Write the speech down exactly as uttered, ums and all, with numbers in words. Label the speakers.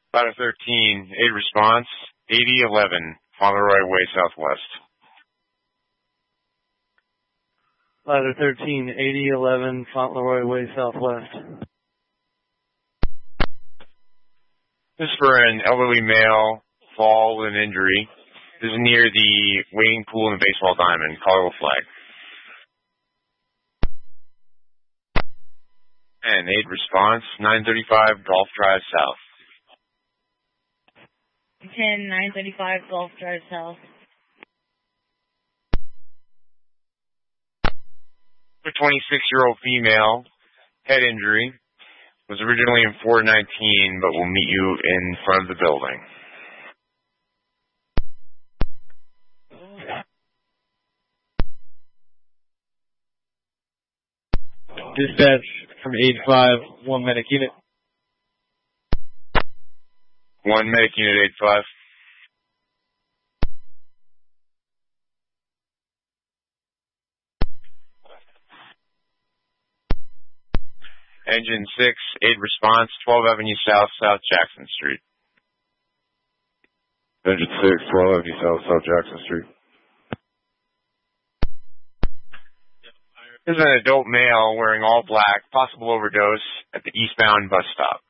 Speaker 1: Ladder thirteen, aid response, eighty eleven, Fauntleroy Way Southwest.
Speaker 2: Ladder thirteen, eighty eleven, Fauntleroy Way Southwest.
Speaker 1: This is for an elderly male, fall with an injury. This is near the wading pool and the baseball diamond, Colorado flag. And aid response, nine thirty-five, Golf Drive South.
Speaker 3: ten, nine thirty-five, Golf Drive South.
Speaker 1: A twenty-six-year-old female, head injury, was originally in four nineteen, but will meet you in front of the building.
Speaker 4: Dispatch from eight five, one medic unit.
Speaker 1: One medic unit, eight five. Engine six, aid response, twelve Avenue South, South Jackson Street.
Speaker 5: Engine six, twelve Avenue South, South Jackson Street.
Speaker 1: This is an adult male wearing all black, possible overdose at the eastbound bus stop.